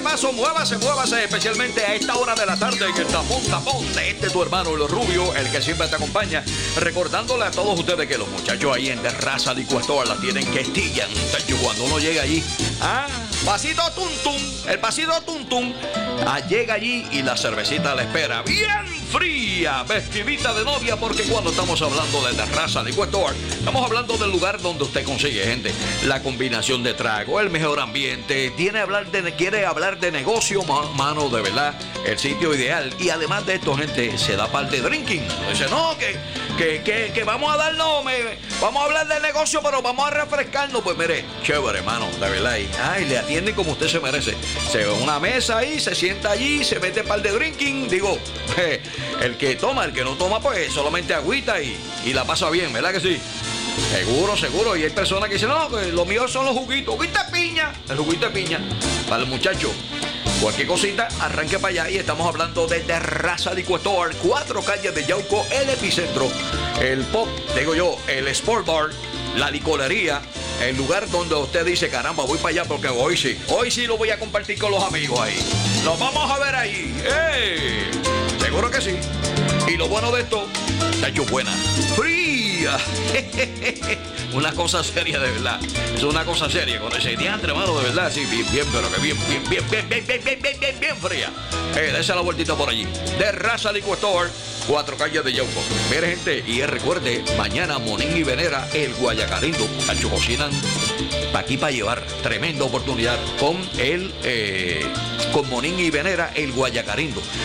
paso, muévase, especialmente a esta hora de la tarde en el tapón de tu hermano Los Rubio, el que siempre te acompaña, recordándole a todos ustedes que los muchachos ahí en Terraza Liquor Store la tienen que estillan, cuando uno llega allí, pasito el pasito tum, llega allí y la cervecita la espera, bien fría, vestidita de novia, porque cuando estamos hablando de Terraza Liquor Store, estamos hablando del lugar donde usted consigue, gente, la combinación de trago, el mejor ambiente, quiere hablar de negocio, mano, de verdad, el sitio ideal. Y además de esto, gente, se da par de drinking. Dice, no, que vamos a darnos, vamos a hablar de negocio, pero vamos a refrescarnos. Pues mire, chévere, hermano, de verdad. Y le atienden como usted se merece. Se va a una mesa ahí, se sienta allí, se mete par de drinking. Digo, el que toma, el que no toma, pues solamente agüita y la pasa bien, ¿verdad que sí? Seguro. Y hay personas que dicen, no, que lo mío son los juguitos. Juguito de piña. El juguito de piña. Para el muchacho. Cualquier cosita, arranque para allá. Y estamos hablando de Terraza Liquor Store, 4 calles de Yauco, el epicentro. El pop, digo yo, el sport bar, la licorería. El lugar donde usted dice, caramba, voy para allá porque hoy sí lo voy a compartir con los amigos ahí. Los vamos a ver ahí. Seguro que sí. Y lo bueno de esto, tacho, buena, fría. Una cosa seria de verdad. Es una cosa seria con ese diantre, hermano, de verdad. Sí, bien, pero que bien fría. Dese la vueltita por allí. Terraza Liquor Store, 4 calles de Yauco. Mire, gente, y recuerde, mañana Monín y Venera, el Guayacarindo, tacho, cocinan para aquí para llevar. Tremenda oportunidad con Monín y Venera, el Guayacarindo.